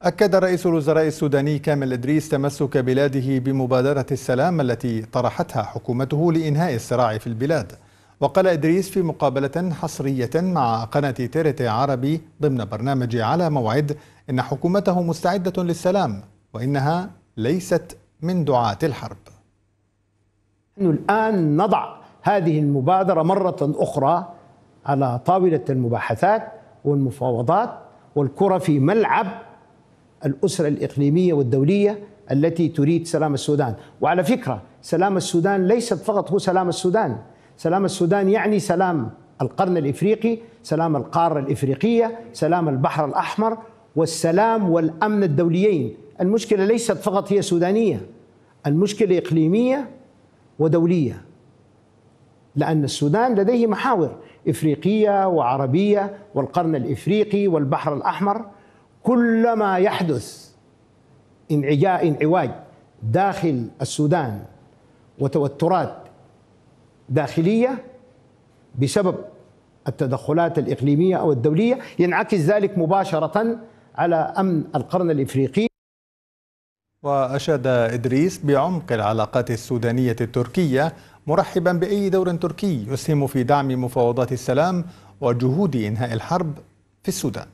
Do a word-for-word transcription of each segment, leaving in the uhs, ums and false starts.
أكد رئيس الوزراء السوداني كامل إدريس تمسك بلاده بمبادرة السلام التي طرحتها حكومته لإنهاء الصراع في البلاد. وقال إدريس في مقابلة حصرية مع قناة تيرتي عربي ضمن برنامج على موعد إن حكومته مستعدة للسلام وإنها ليست من دعاة الحرب. نحن الآن نضع هذه المبادرة مرة أخرى على طاولة المباحثات والمفاوضات، والكرة في ملعب الأسرة الإقليمية والدولية التي تريد سلام السودان. وعلى فكرة سلام السودان ليست فقط هو سلام السودان، سلام السودان يعني سلام القرن الإفريقي، سلام القارة الإفريقية، سلام البحر الأحمر، والسلام والأمن الدوليين. المشكلة ليست فقط هي سودانية، المشكلة إقليمية ودولية، لأن السودان لديه محاور إفريقية وعربية والقرن الإفريقي والبحر الأحمر. كلما يحدث انعواج داخل السودان وتوترات داخلية بسبب التدخلات الإقليمية أو الدولية ينعكس ذلك مباشرة على أمن القرن الإفريقي. وأشاد إدريس بعمق العلاقات السودانية التركية، مرحبا بأي دور تركي يسهم في دعم مفاوضات السلام وجهود إنهاء الحرب في السودان.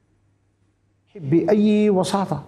بأي وساطة،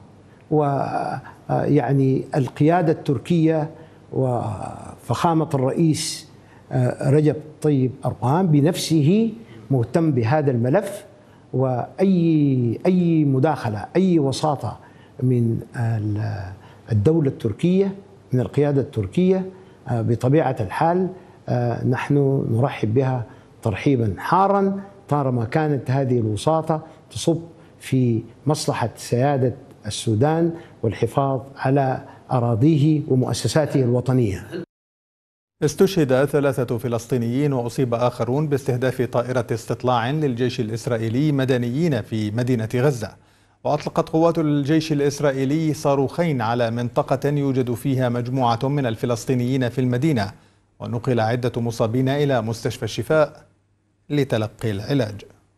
ويعني القيادة التركية وفخامة الرئيس رجب طيب أردوغان بنفسه مهتم بهذا الملف، وأي أي مداخلة أي وساطة من الدولة التركية من القيادة التركية بطبيعة الحال نحن نرحب بها ترحيبا حارا، طالما كانت هذه الوساطة تصب في مصلحة سيادة السودان والحفاظ على أراضيه ومؤسساته الوطنية. استشهد ثلاثة فلسطينيين وأصيب آخرون باستهداف طائرة استطلاع للجيش الإسرائيلي مدنيين في مدينة غزة. وأطلقت قوات الجيش الإسرائيلي صاروخين على منطقة يوجد فيها مجموعة من الفلسطينيين في المدينة، ونقل عدة مصابين إلى مستشفى الشفاء لتلقي العلاج.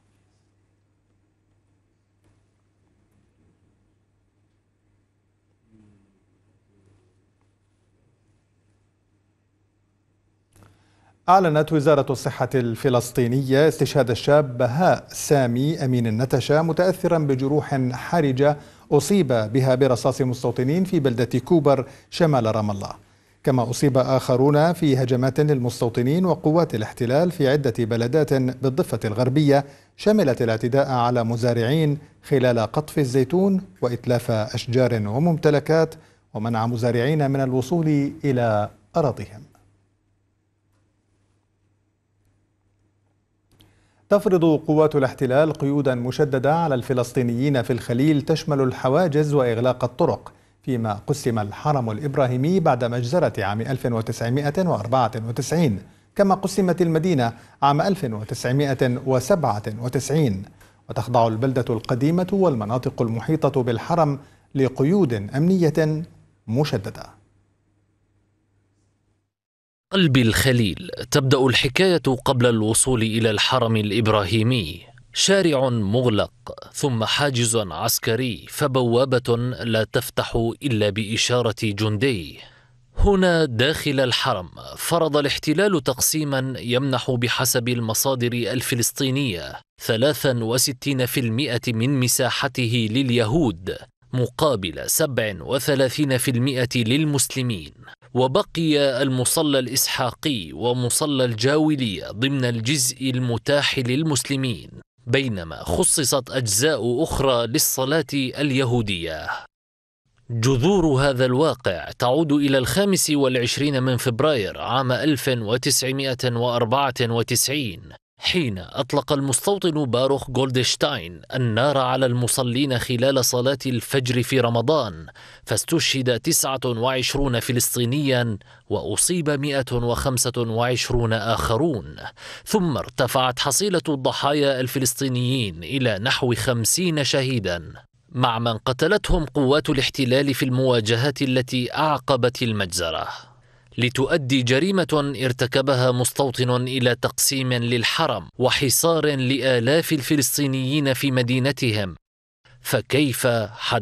أعلنت وزارة الصحة الفلسطينية استشهاد الشاب بهاء سامي أمين النتشة متأثرا بجروح حرجة أصيب بها برصاص مستوطنين في بلدة كوبر شمال رام الله، كما أصيب آخرون في هجمات للمستوطنين وقوات الاحتلال في عدة بلدات بالضفة الغربية شملت الاعتداء على مزارعين خلال قطف الزيتون وإتلاف أشجار وممتلكات ومنع مزارعين من الوصول إلى أراضيهم. تفرض قوات الاحتلال قيودا مشددة على الفلسطينيين في الخليل تشمل الحواجز وإغلاق الطرق، فيما قسم الحرم الإبراهيمي بعد مجزرة عام ألف وتسعمائة وأربعة وتسعين، كما قسمت المدينة عام ألف وتسعمائة وسبعة وتسعين. وتخضع البلدة القديمة والمناطق المحيطة بالحرم لقيود أمنية مشددة. قلب الخليل تبدأ الحكاية قبل الوصول إلى الحرم الإبراهيمي. شارع مغلق ثم حاجز عسكري فبوابة لا تفتح إلا بإشارة جندي. هنا داخل الحرم فرض الاحتلال تقسيما يمنح بحسب المصادر الفلسطينية ثلاثة وستين بالمئة من مساحته لليهود مقابل سبعة وثلاثين بالمئة للمسلمين، وبقي المصلى الإسحاقي ومصلى الجاولية ضمن الجزء المتاح للمسلمين، بينما خصصت أجزاء أخرى للصلاة اليهودية. جذور هذا الواقع تعود إلى الخامس والعشرين من فبراير عام ألف وتسعمائة وأربعة وتسعين، حين أطلق المستوطن باروخ جولدشتاين النار على المصلين خلال صلاة الفجر في رمضان، فاستشهد تسعة وعشرين فلسطينيا وأصيب مئة وخمسة وعشرين آخرون، ثم ارتفعت حصيلة الضحايا الفلسطينيين إلى نحو خمسين شهيدا، مع من قتلتهم قوات الاحتلال في المواجهات التي أعقبت المجزرة. لتؤدي جريمة ارتكبها مستوطن إلى تقسيم للحرم وحصار لآلاف الفلسطينيين في مدينتهم، فكيف حدث؟